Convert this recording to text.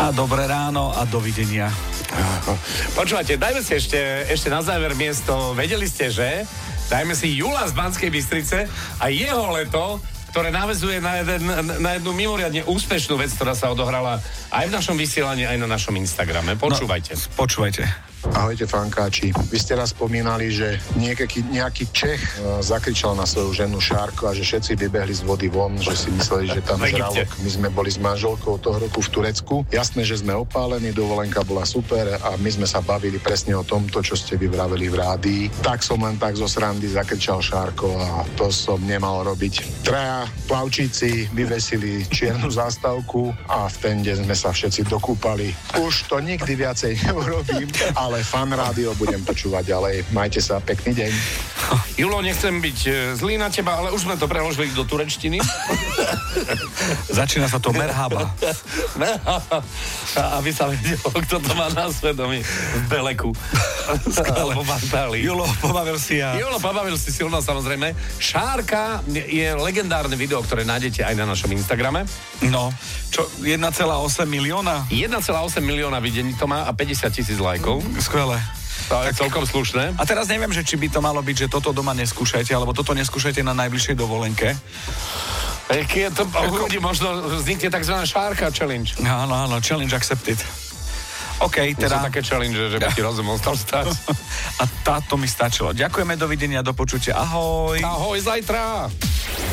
A dobré ráno a dovidenia. Počúvate, dajme si ešte na záver miesto. Vedeli ste, že? Dajme si Jula z Banskej Bystrice a jeho leto, ktoré naväzuje na jednu mimoriadne úspešnú vec, ktorá sa odohrala aj v našom vysielaní, aj na našom Instagrame. Počúvajte. Počúvajte. Ahojte fankáči. Vy ste raz spomínali, že nejaký Čech zakričal na svoju ženu Šárko a že všetci vybehli z vody von, že si mysleli, že tam žralok. My sme boli s manželkou toho roku v Turecku. Jasné, že sme opálení, dovolenka bola super a my sme sa bavili presne o tomto, čo ste vyvraveli v rádii. Tak som len tak zo srandy zakričal Šárko a to som nemal robiť. Traja plavčíci vyvesili čiernu zástavku a v tende sme sa všetci dokúpali. Už to nikdy viacej neurobím, ale Fan rádio budem počúvať ďalej. Majte sa, pekný deň. Julo, nechcem byť zlý na teba, ale už sme to preložili do turečtiny. Začína sa to merhaba. Aby sa vedelo, kto to má na svedomí v Beleku. Alebo Bantáli. Julo, pobavil si ja. Julo, pobavil si silno, samozrejme. Šárka je legendárne video, ktoré nájdete aj na našom Instagrame. No, čo, 1,8 milióna? 1,8 milióna videní to má a 50 000 lajkov. Skvelé. To je celkom slušné. A teraz neviem, že či by to malo byť, že toto doma neskúšajte, alebo toto neskúšajte na najbližšej dovolenke. Je to ľudí možno vznikne tzv. Šárka challenge. Áno, challenge accepted. OK, teda... Sú také challenge, že by ti rozum ostal stať. A táto mi stačilo. Ďakujeme, dovidenia, do počutia. Ahoj. Ahoj, zajtra.